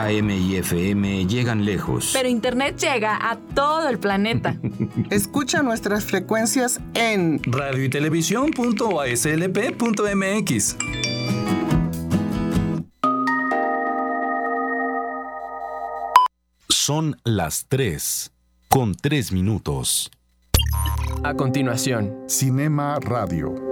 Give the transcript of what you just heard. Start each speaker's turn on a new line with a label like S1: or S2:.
S1: AM y FM llegan lejos.
S2: Pero Internet llega a todo el planeta.
S3: Escucha nuestras frecuencias en
S4: radioytelevisión.aslp.mx.
S5: Son las 3:03.
S6: A continuación,
S7: Cinema Radio.